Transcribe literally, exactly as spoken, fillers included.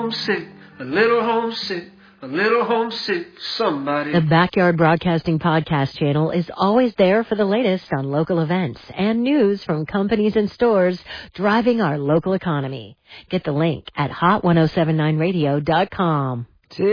homesick, a little homesick, a little homesick, somebody. The Backyard Broadcasting Podcast channel is always there for the latest on local events and news from companies and stores driving our local economy. Get the link at hot ten seventy-nine radio dot com.